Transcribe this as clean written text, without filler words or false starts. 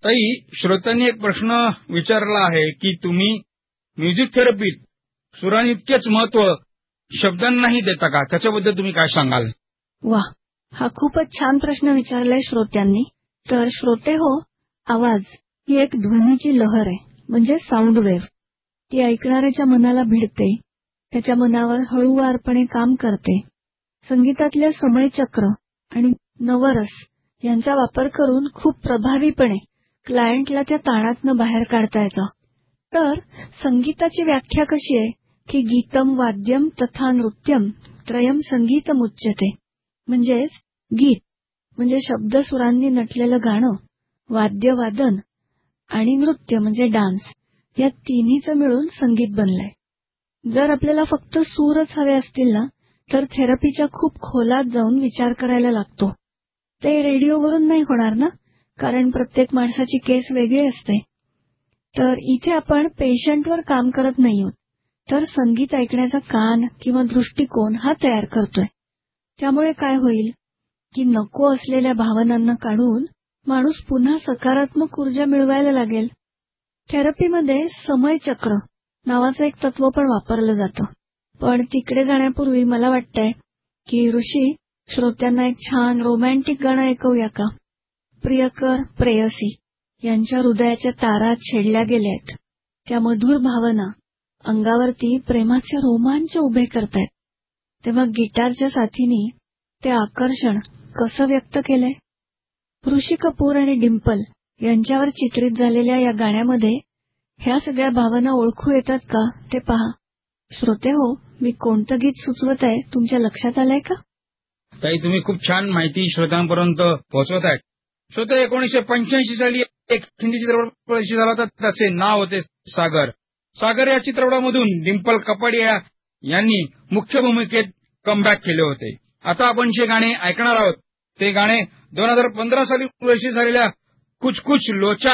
ताई, श्रोत्यांनी एक प्रश्न विचारला आहे की तुम्ही म्युझिक थेरपीत सुरांइतकेच महत्व शब्दांनाही देता का? त्याच्याबद्दल तुम्ही काय सांगाल? वा, हा खूपच छान प्रश्न विचारलाय श्रोत्यांनी. तर श्रोते हो, आवाज ही एक ध्वनीची लहर आहे, म्हणजे साऊंड वेव्ह. ती ऐकणाऱ्याच्या मनाला भिडते, त्याच्या मनावर हळूवारपणे काम करते. संगीतातल्या समयचक्र आणि नवरस यांचा वापर करून खूप प्रभावीपणे क्लायंटला त्या ताणातनं बाहेर काढता येतं. तर संगीताची व्याख्या कशी आहे की गीतम वाद्यम तथा नृत्यम त्रयम संगीतमुच्यते. म्हणजेच गीत म्हणजे शब्दसुरांनी नटलेलं गाणं, वाद्यवादन आणि नृत्य म्हणजे डान्स, या तिन्हीचं मिळून संगीत बनलंय. जर आपल्याला फक्त सूरच हवे असतील ना, तर थेरपीच्या खूप खोलात जाऊन विचार करायला लागतो. ते रेडिओवरून नाही होणार ना, कारण प्रत्येक माणसाची केस वेगळी असते. तर इथे आपण पेशंटवर काम करत नाही आहोत, तर संगीत ऐकण्याचा कान किंवा दृष्टिकोन हा तयार करतोय. त्यामुळे काय होईल की नको असलेल्या भावनांना काढून माणूस पुन्हा सकारात्मक ऊर्जा मिळवायला लागेल. थेरपीमध्ये समयचक्र नावाचं एक तत्व पण वापरलं जातं. पण तिकडे जाण्यापूर्वी मला वाटतंय की ऋषी, श्रोत्यांना एक छान रोमॅन्टिक गाणं ऐकवूया का? प्रियकर प्रेयसी यांच्या हृदयाच्या तारा छेडल्या गेल्यात. त्या मधुर भावना अंगावरती प्रेमाचे रोमांच उभे करतायत. तेव्हा गिटारच्या साथीने ते आकर्षण कसं व्यक्त केलंय? ऋषी कपूर आणि डिंपल यांच्यावर चित्रित झालेल्या या गाण्यामध्ये ह्या सगळ्या भावना ओळखू येतात का ते पहा. श्रोते हो, मी कोणतं गीत सुचवत आहे तुमच्या लक्षात आलंय का? ताई, तुम्ही खूप छान माहिती श्रोत्यांपर्यंत पोहोचवत आहेत. श्रोते, 1985 साली एक हिंदी चित्रपट प्रदर्शित झाला होता. त्याचे नाव होते सागर. सागर या चित्रपटामधून डिंपल कपाडिया यांनी मुख्य भूमिकेत कमबॅक केले होते. आता आपण जे गाणे ऐकणार आहोत ते गाणे 2015 साली प्रदर्शित झालेल्या कुछ कुछ लोचा